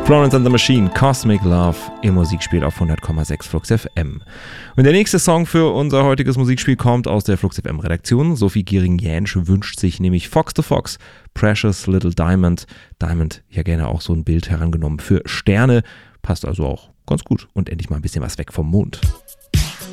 Florence and the Machine, Cosmic Love im Musikspiel auf 100,6 Flux FM. Und der nächste Song für unser heutiges Musikspiel kommt aus der Flux FM Redaktion. Sophie Giering-Jänsch wünscht sich nämlich Fox to Fox, Precious Little Diamond. Diamond, ja gerne auch so ein Bild herangenommen für Sterne. Passt also auch ganz gut und endlich mal ein bisschen was weg vom Mond.